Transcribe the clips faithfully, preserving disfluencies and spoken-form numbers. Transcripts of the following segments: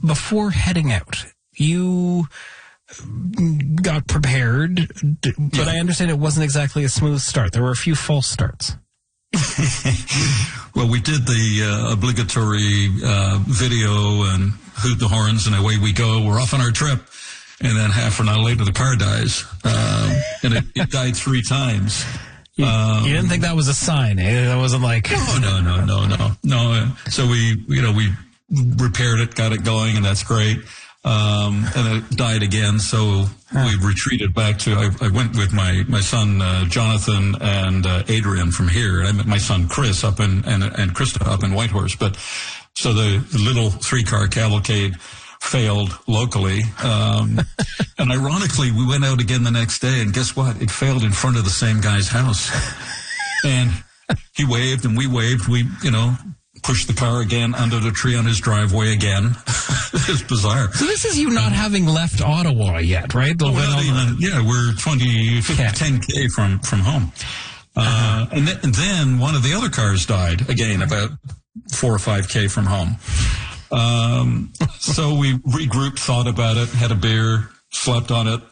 before heading out, you got prepared, but yeah. I understand it wasn't exactly a smooth start. There were a few false starts. Well, we did the uh, obligatory uh, video and hoot the horns, and away we go. We're off on our trip. And then half an hour later, the car dies. Um, and it, it died three times. You, um, you didn't think that was a sign, eh? That wasn't like... No, no, no, no, no. no. So we, you know, we repaired it, got it going, and that's great. Um, and then it died again, so huh. we retreated back to, I, I went with my, my son, uh, Jonathan and, uh, Adrian from here. I met my son, Chris, up in, and, and Krista up in Whitehorse. But, so the, the little three-car cavalcade failed locally. Um, and ironically, we went out again the next day, and guess what? It failed in front of the same guy's house. And he waved and we waved. We, you know, pushed the car again under the tree on his driveway again. It was bizarre. So this is you not having left Ottawa yet, right? Oh, well, even, yeah, we're twenty, fifty, ten K from, from home. Uh, and, th- and then one of the other cars died, again, about four or five K from home. Um, so we regrouped, thought about it, had a beer, slept on it,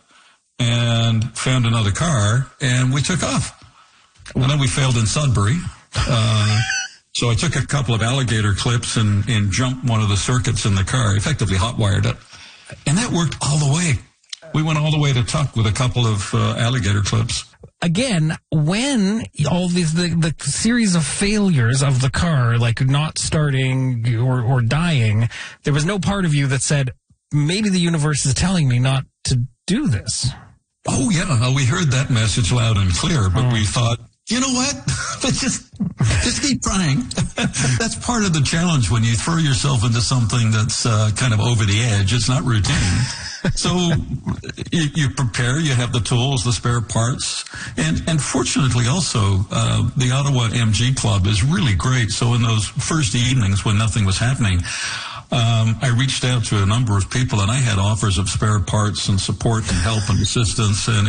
and found another car, and we took off. And then we failed in Sudbury. Uh, so I took a couple of alligator clips and, and jumped one of the circuits in the car, effectively hot-wired it. And that worked all the way. We went all the way to Tuck with a couple of uh, alligator clips. Again, when all these, the, the series of failures of the car, like not starting or, or dying, there was no part of you that said, maybe the universe is telling me not to do this. Oh, yeah. We heard that message loud and clear, but oh. we thought, you know what? Let's just, just keep trying. That's part of the challenge when you throw yourself into something that's uh, kind of over the edge. It's not routine. So you, you prepare, you have the tools, the spare parts, and, and fortunately also uh, the Ottawa M G Club is really great. So in those first evenings when nothing was happening, um, I reached out to a number of people, and I had offers of spare parts and support and help and assistance, and